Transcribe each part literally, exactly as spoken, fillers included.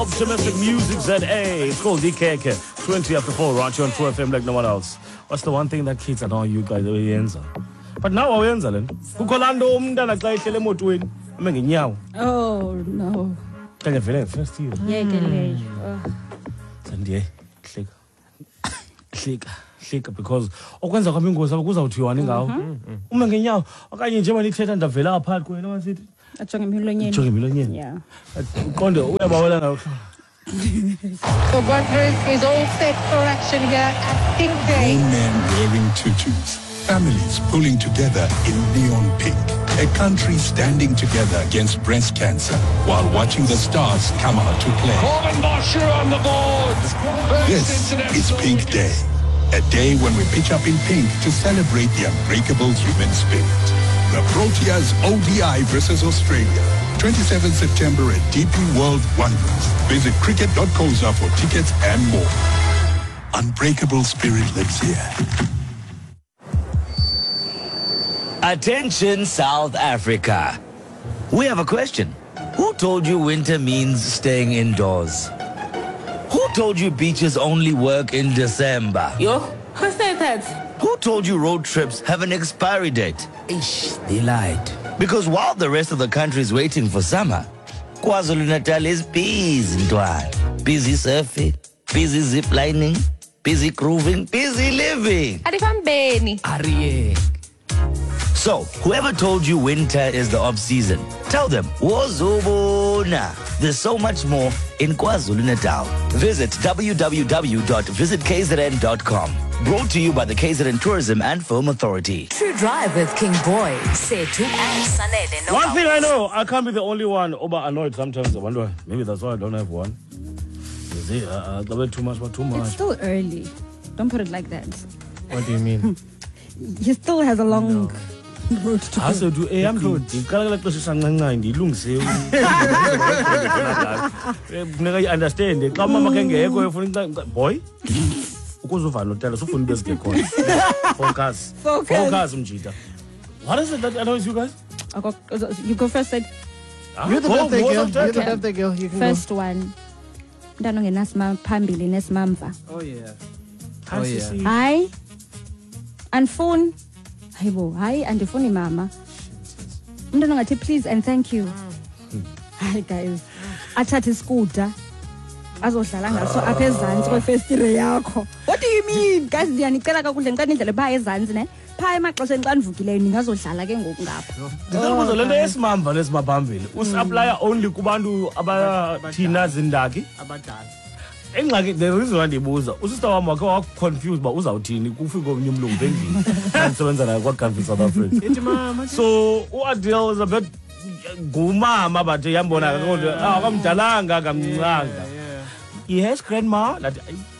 optimistic music Z A. It's called D K K. twenty after four, right here on True F M like no one else. What's the one thing that kids are not you guys are? But now we're in Zalen. Kukolando umntana xa ehlele emotweni ame ngenyawo. Oh no. Kanye vele first year. Yeah, ke leyo. Sandiye hleka. Hleka. Hleka because okwenza kwami ingozi akuzawuthiwani ngawo. Uma ngenyawo okanye nje manje ithetha ndavela apart kwena wasithi ajonge emilonyeni. Ajonge emilonyeni. Yeah. Uqonde uyabawela ngawo. The Wanderers is all set for action here at Pink Day. All men wearing tutus, families pulling together in neon pink, a country standing together against breast cancer while watching the stars come out to play. Corbin Bosher on the boards. This is Pink Day, a day when we pitch up in pink to celebrate the unbreakable human spirit. The Proteas O D I versus Australia. twenty-seventh September at D P World Wanderers. Visit cricket dot coza for tickets and more. Unbreakable spirit lives here. Attention, South Africa. We have a question. Who told you winter means staying indoors? Who told you beaches only work in December? Yo, who said that? Who told you road trips have an expiry date? Ish, they lied. Because while the rest of the country is waiting for summer, KwaZulu-Natal is busy, Ntwana. Busy surfing, busy ziplining, busy grooving, busy living. Adifambeni. Ariye. So, whoever told you winter is the off-season, tell them, Wozobona. There's so much more in KwaZulu-Natal. Visit w w w dot visit k z n dot com. Brought to you by the K Z N Tourism and Film Authority. True Drive with King Boy, Setu and Sanele. No one thing I know, I can't be the only one over annoyed sometimes. I wonder, maybe that's why I don't have one. You see, uh, uh, too much, but too much. It's still early. Don't put it like that. What do you mean? He still has a long no. road to go. I said, do I am good. You can't like this. I'm not understand. Come, mama can get boy. Focus. Focus. Focus, Mjita. What is it that annoys you guys? Go, you go first, Ed. Ah, You're the go, birthday go, girl. go, You're the go. birthday girl. You can First go. one. Ndano ngenasma phambili nesimamva. Oh yeah. Oh Oh yeah. yeah. Hayi. Andifuni. Hayibo, hayi andifuni mama. Umntwana ngathi please and thank you. Hi guys. Athathe iskuta. Azodlala ngaso apha ezantsi kwefestire yakho. What do you mean? Guys, ndiyanicela kakuhle ngicela indlela pha ezantsi ne. Pha emaxesheni xa ndivukileyo ningazodlala ke ngoku ngapha. Ndikubuza lento esimamba lesimaphambili. Usapply only kubantu abathina zindaki Abadala. engxaki the reason why ndibuza usister wami wakhe wa confused ba uzawuthini kufika omnye umlungu endlini andisebenza naye kwa Country South Africa. Ethi mama. So uAdele is a bit ngumama but yambona kodwa ah kamdalanga kamncanga. Yes, grandma. That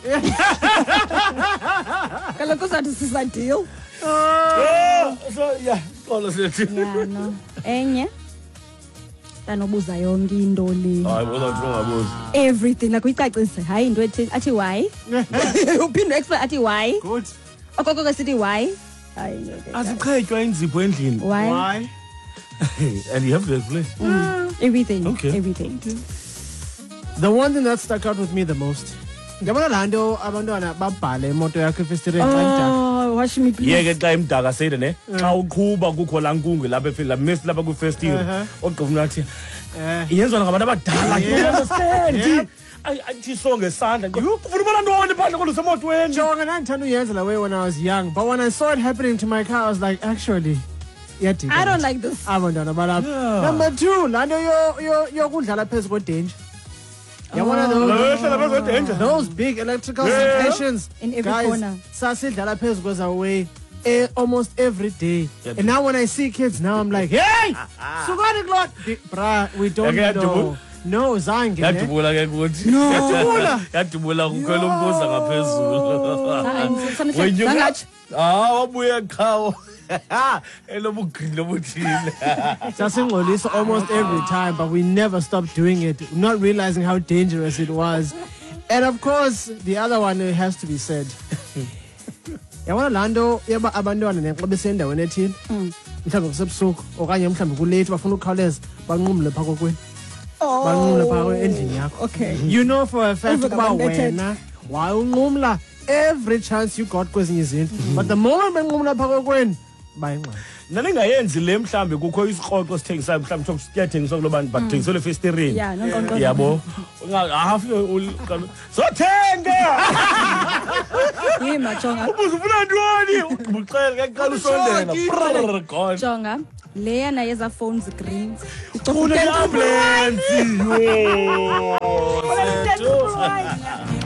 Kaloku sathi sisadile. oh, so yeah, all of it. Yeah, no. Enye. Tanobuza yonke into le. Hayi boza uthungabuza. Everything like uyicacise hayi into ethi athi why? Uphinde explain athi why? Good. Okoko ke sithi why? Hayi. Asiqhetywa inzipho endlini. Why? Why? And you have to explain. Mm. Everything. Okay. Everything. The one thing that stuck out with me the most. Ngiyabona lando abantwana babhale imoto yakhe efestireni xa idaka. Oh, watch me please. Yeke xa imdaka seyide ne xa uqhuba kukho la nkungu lapha efile la miss lapha ku first year ogqibuna athi Eh. yenziwa ngabantu abadala you Yeah. understand Yeah. ay athi so ngesandla ufuna ubona ntoni phandle kodwa usemotweni Jonga ndandithanda uyenza la way when I was young, but when I saw it happening to my car I was like actually iyadika. I don't like this. abantwana balapha. Yeah. Number two, lando yo yo yokudlala phezu kodanger. Yabona those Ehlala phezu kwedanger. those big electrical Yeah. stations In every guys, corner. sasidlala phezu kweza way eh, almost every day. Yeah. And now when I see kids now I'm like, hey, sukani klot, bruh, we don't Yake know. yadubula? No, zange. ne? yadubula ke kuthi No. Yadubula? yadubula kukhwela umbuza ngaphezulu When you- Sangathi ah wabuya qhawo elobugqili lobuthile Sasingcolisa almost every time, but we never stopped doing it, not realizing how dangerous it was. And of course, the other one has to be said. Yabona lando yaba abantwana nexa besendaweni ethile. Mhlawumbe kusebusuku okanye mhlawumbe kulate bafuna ukukhawuleza banqumle phakokweni. banqumla phakathi endlini yakho. Okay. You know for a fact Uvuka ukuba bambethe. wena wawunqumla every chance you got kwezinye izindlu. But the moment benqumla phakathi kweni bayinxala. Naningayenzi le mhlambe kukho isikrokro sithengisayo mhlambe ukuthi siyathengiswa kulo bantu bathengisele festirini. Yeah, no Yabo. Ungafike sothenga. Yima Jonga. Uzufuna ntoni? Ubucela ngaqala usondela. Gone. Jonga. Leya na yeza phones green. Ufuna ambulance. Yo.